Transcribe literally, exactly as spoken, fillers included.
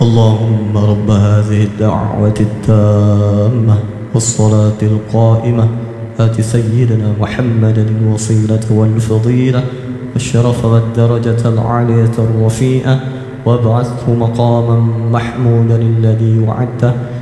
اللهم رب هذه الدعوة التامة والصلاة القائمة آت سيدنا محمدا الوسيلة والفضيلة والشرف والدرجة العالية الرفيئة وابعثه مقاما محمودا الذي وعدته